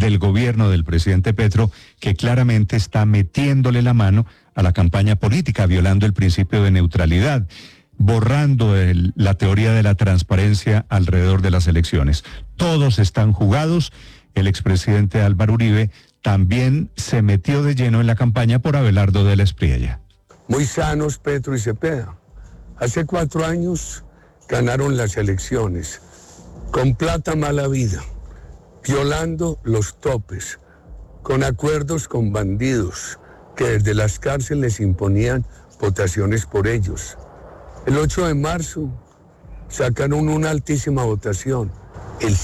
del gobierno del presidente Petro, que claramente está metiéndole la mano a la campaña política, violando el principio de neutralidad, borrando la teoría de la transparencia alrededor de las elecciones. Todos están jugados. El expresidente Álvaro Uribe también se metió de lleno en la campaña por Abelardo de la Espriella. Muy sanos Petro y Cepeda. Hace 4 años ganaron las elecciones con plata mala vida, violando los topes, con acuerdos con bandidos que desde las cárceles imponían votaciones por ellos. El 8 de marzo sacaron una altísima votación, el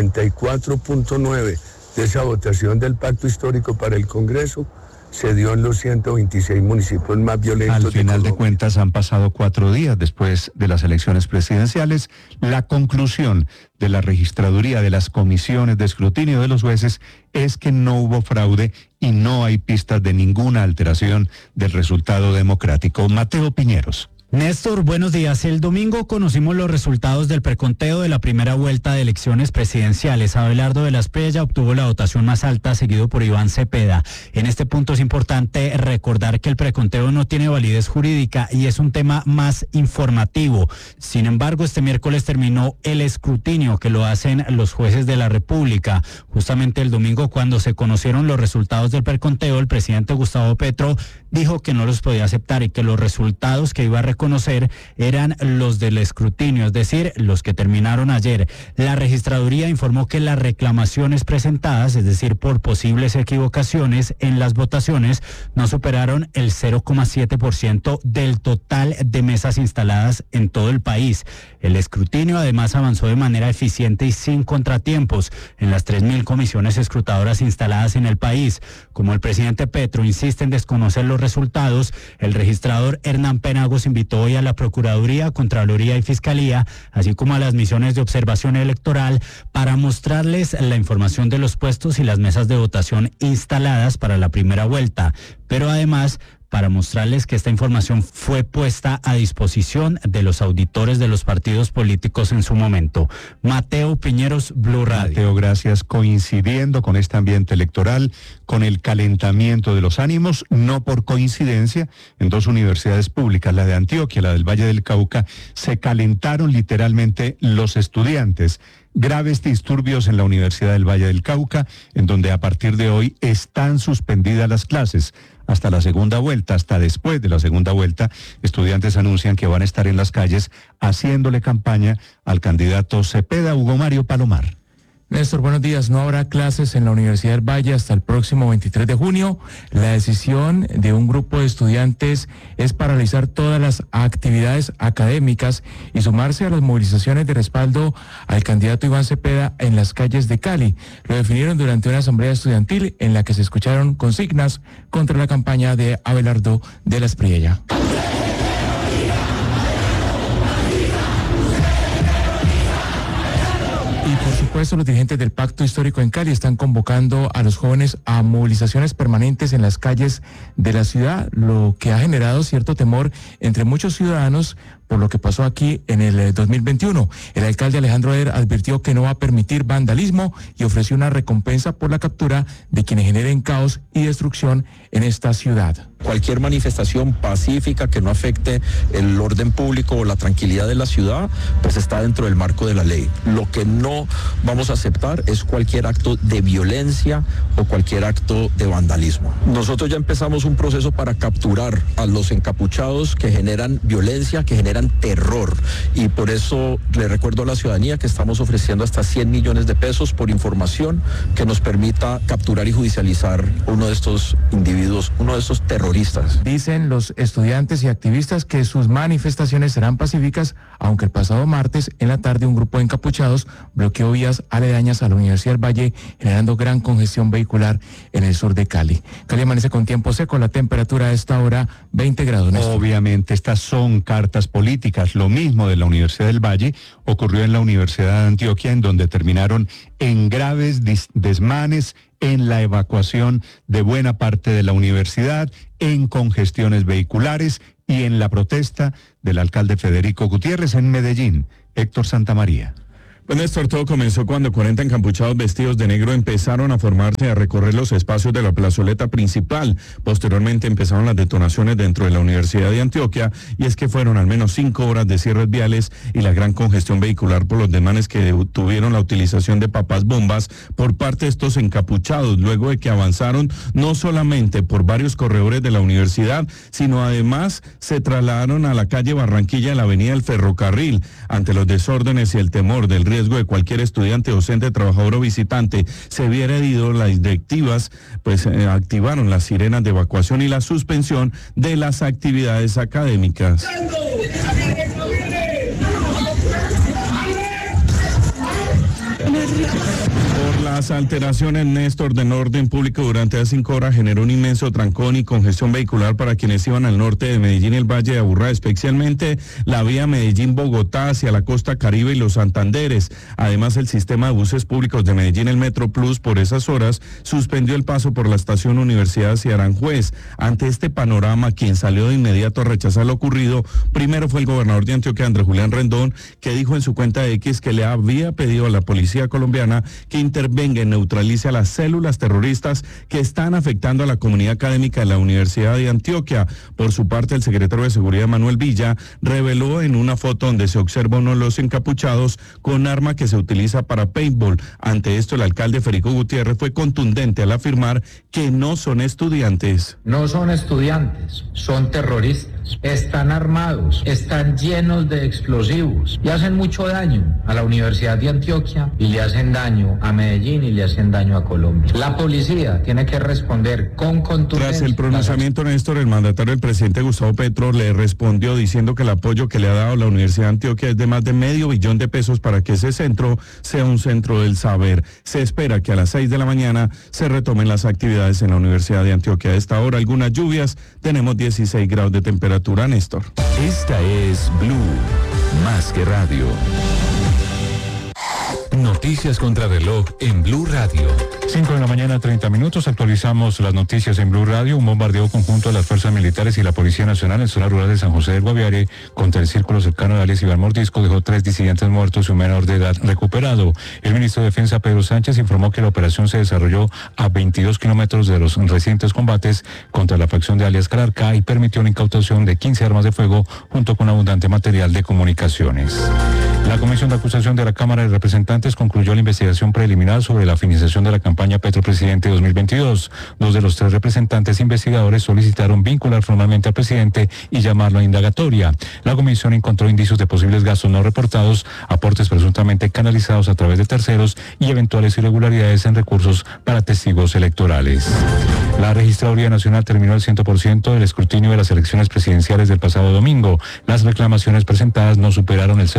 54.9% de esa votación del Pacto Histórico para el Congreso se dio en los 126 municipios más violentos. Al final de cuentas han pasado 4 días después de las elecciones presidenciales. La conclusión de la registraduría de las comisiones de escrutinio de los jueces es que no hubo fraude y no hay pistas de ninguna alteración del resultado democrático. Mateo Piñeros. Néstor, buenos días. El domingo conocimos los resultados del preconteo de la primera vuelta de elecciones presidenciales. Abelardo de la Espriella obtuvo la votación más alta, seguido por Iván Cepeda. En este punto es importante recordar que el preconteo no tiene validez jurídica y es un tema más informativo. Sin embargo, este miércoles terminó el escrutinio, que lo hacen los jueces de la República. Justamente el domingo, cuando se conocieron los resultados del preconteo, el presidente Gustavo Petro dijo que no los podía aceptar y que los resultados que iba a reconocer eran los del escrutinio, es decir, los que terminaron ayer. La registraduría informó que las reclamaciones presentadas, es decir, por posibles equivocaciones en las votaciones, no superaron el 0,7% del total de mesas instaladas en todo el país. El escrutinio además avanzó de manera eficiente y sin contratiempos en las 3.000 comisiones escrutadoras instaladas en el país. Como el presidente Petro insiste en desconocer los resultados, el registrador Hernán Penagos invitó hoy a la Procuraduría, Contraloría y Fiscalía, así como a las misiones de observación electoral, para mostrarles la información de los puestos y las mesas de votación instaladas para la primera vuelta, pero además para mostrarles que esta información fue puesta a disposición de los auditores de los partidos políticos en su momento. Mateo Piñeros, Blue Radio. Mateo, gracias. Coincidiendo con este ambiente electoral, con el calentamiento de los ánimos, no por coincidencia, en 2 universidades públicas, la de Antioquia, la del Valle del Cauca, se calentaron literalmente los estudiantes. Graves disturbios en la Universidad del Valle del Cauca, en donde a partir de hoy están suspendidas las clases. Hasta la segunda vuelta, hasta después de la segunda vuelta, estudiantes anuncian que van a estar en las calles haciéndole campaña al candidato Cepeda. Hugo Mario Palomar. Néstor, buenos días. No habrá clases en la Universidad del Valle hasta el próximo 23 de junio. La decisión de un grupo de estudiantes es paralizar todas las actividades académicas y sumarse a las movilizaciones de respaldo al candidato Iván Cepeda en las calles de Cali. Lo definieron durante una asamblea estudiantil en la que se escucharon consignas contra la campaña de Abelardo de la Espriella. Y por supuesto, los dirigentes del Pacto Histórico en Cali están convocando a los jóvenes a movilizaciones permanentes en las calles de la ciudad, lo que ha generado cierto temor entre muchos ciudadanos por lo que pasó aquí en el 2021. El alcalde Alejandro Eder advirtió que no va a permitir vandalismo y ofreció una recompensa por la captura de quienes generen caos y destrucción en esta ciudad. Cualquier manifestación pacífica que no afecte el orden público o la tranquilidad de la ciudad, pues está dentro del marco de la ley. Lo que no vamos a aceptar es cualquier acto de violencia o cualquier acto de vandalismo. Nosotros ya empezamos un proceso para capturar a los encapuchados que generan violencia, que generan terror, y por eso le recuerdo a la ciudadanía que estamos ofreciendo hasta 100 millones de pesos por información que nos permita capturar y judicializar uno de estos individuos, uno de estos terroristas. Dicen los estudiantes y activistas que sus manifestaciones serán pacíficas, aunque el pasado martes en la tarde un grupo de encapuchados bloqueó vías aledañas a la Universidad del Valle, generando gran congestión vehicular en el sur de Cali. Cali amanece con tiempo seco, la temperatura a esta hora 20 grados. Obviamente estas son cartas políticas. Lo mismo de la Universidad del Valle ocurrió en la Universidad de Antioquia, en donde terminaron en graves desmanes en la evacuación de buena parte de la universidad, en congestiones vehiculares y en la protesta del alcalde Federico Gutiérrez en Medellín. Héctor Santamaría. Pues Néstor, todo comenzó cuando 40 encapuchados vestidos de negro empezaron a formarse, a recorrer los espacios de la plazoleta principal. Posteriormente empezaron las detonaciones dentro de la Universidad de Antioquia, y es que fueron al menos 5 horas de cierres viales y la gran congestión vehicular por los desmanes que tuvieron la utilización de papas bombas por parte de estos encapuchados, luego de que avanzaron no solamente por varios corredores de la universidad, sino además se trasladaron a la calle Barranquilla, en la avenida del Ferrocarril. Ante los desórdenes y el temor del riesgo de cualquier estudiante, docente, trabajador o visitante se viera herido, las directivas activaron las sirenas de evacuación y la suspensión de las actividades académicas. Por las alteraciones, Néstor, del orden público durante las 5 horas generó un inmenso trancón y congestión vehicular para quienes iban al norte de Medellín y el Valle de Aburrá, especialmente la vía Medellín-Bogotá hacia la costa Caribe y los Santanderes. Además, el sistema de buses públicos de Medellín, el Metro Plus, por esas horas suspendió el paso por la estación Universidad hacia Aranjuez. Ante este panorama, quien salió de inmediato a rechazar lo ocurrido, primero fue el gobernador de Antioquia, Andrés Julián Rendón, que dijo en su cuenta de X que le había pedido a la policía colombiana que intervenga y neutralice a las células terroristas que están afectando a la comunidad académica de la Universidad de Antioquia. Por su parte, el secretario de Seguridad, Manuel Villa, reveló en una foto donde se observa uno de los encapuchados con arma que se utiliza para paintball. Ante esto, el alcalde Federico Gutiérrez fue contundente al afirmar que no son estudiantes. No son estudiantes, son terroristas. Están armados, están llenos de explosivos y hacen mucho daño a la Universidad de Antioquia y le hacen daño a Medellín y le hacen daño a Colombia. La policía tiene que responder con contundencia. Tras el pronunciamiento, Néstor, el mandatario del presidente Gustavo Petro le respondió diciendo que el apoyo que le ha dado la Universidad de Antioquia es de más de $500 millones para que ese centro sea un centro del saber. Se espera que a las 6 de la mañana se retomen las actividades en la Universidad de Antioquia. A esta hora, algunas lluvias, tenemos 16 grados de temperatura, Néstor. Esta es Blue, más que radio. Noticias contra reloj en Blue Radio. 5 de la mañana, 30 minutos. Actualizamos las noticias en Blue Radio. Un bombardeo conjunto de las fuerzas militares y la Policía Nacional en zona rural de San José del Guaviare contra el círculo cercano de alias Iván Mordisco dejó 3 disidentes muertos y un menor de edad recuperado. El ministro de Defensa, Pedro Sánchez, informó que la operación se desarrolló a 22 kilómetros de los recientes combates contra la facción de alias Calarcá y permitió la incautación de 15 armas de fuego junto con abundante material de comunicaciones. La Comisión de Acusación de la Cámara de Representantes concluyó la investigación preliminar sobre la financiación de la campaña Petro Presidente 2022. 2 de los 3 representantes investigadores solicitaron vincular formalmente al presidente y llamarlo a indagatoria. La comisión encontró indicios de posibles gastos no reportados, aportes presuntamente canalizados a través de terceros y eventuales irregularidades en recursos para testigos electorales. La Registraduría Nacional terminó el 100% del escrutinio de las elecciones presidenciales del pasado domingo. Las reclamaciones presentadas no superaron el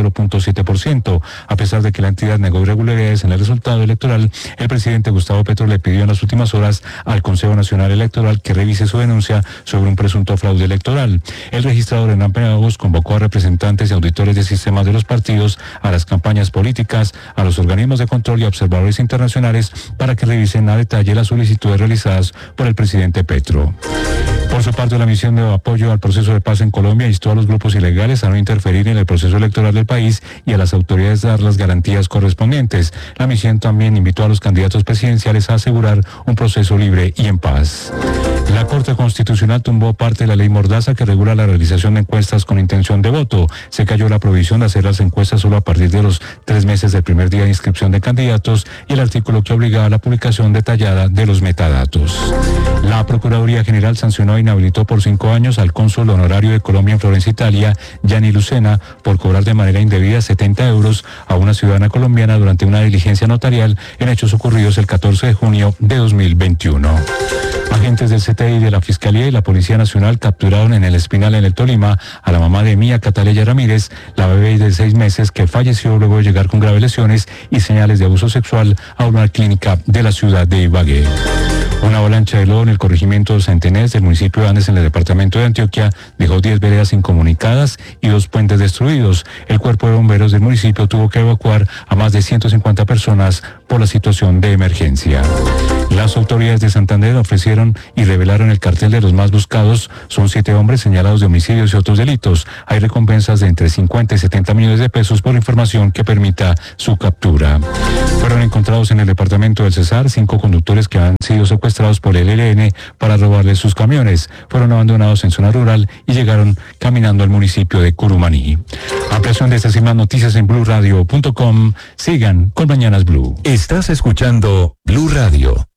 0.7%. A pesar de que la entidad negó irregularidades en el resultado electoral, el presidente Gustavo Petro le pidió en las últimas horas al Consejo Nacional Electoral que revise su denuncia sobre un presunto fraude electoral. El registrador Hernán Penagos convocó a representantes y auditores de sistemas de los partidos, a las campañas políticas, a los organismos de control y a observadores internacionales para que revisen a detalle las solicitudes realizadas por el presidente Petro. Por su parte, la misión de apoyo al proceso de paz en Colombia instó a los grupos ilegales a no interferir en el proceso electoral del país y a las autoridades a dar las garantías correspondientes. La misión también invitó a los candidatos presidenciales a asegurar un proceso libre y en paz. La Corte Constitucional tumbó parte de la ley Mordaza que regula la realización de encuestas con intención de voto. Se cayó la prohibición de hacer las encuestas solo a partir de los 3 meses del primer día de inscripción de candidatos y el artículo que obligaba a la publicación detallada de los metadatos. La Procuraduría General sancionó e inhabilitó por 5 años al cónsul honorario de Colombia en Florencia, Italia, Gianni Lucena, por cobrar de manera indebida 70 euros a una ciudadana colombiana durante una diligencia notarial en hechos ocurridos el 14 de junio de 2021. Agentes del CTI de la Fiscalía y la Policía Nacional capturaron en el Espinal, en el Tolima, a la mamá de Mía Cataleya Ramírez, la bebé de 6 meses que falleció luego de llegar con graves lesiones y señales de abuso sexual a una clínica de la ciudad de Ibagué. Una avalancha de lodo en el corregimiento de Santenés del municipio de Andes, en el departamento de Antioquia, dejó 10 veredas incomunicadas y 2 puentes destruidos. El cuerpo de bomberos del municipio tuvo que evacuar a más de 150 personas por la situación de emergencia. La Las autoridades de Santander ofrecieron y revelaron el cartel de los más buscados. Son 7 hombres señalados de homicidios y otros delitos. Hay recompensas de entre 50 y 70 millones de pesos por información que permita su captura. Fueron encontrados en el departamento del Cesar 5 conductores que han sido secuestrados por el ELN para robarles sus camiones. Fueron abandonados en zona rural y llegaron caminando al municipio de Curumaní. Ampliación de estas y más noticias en blurradio.com. Sigan con Mañanas Blue. Estás escuchando Blue Radio.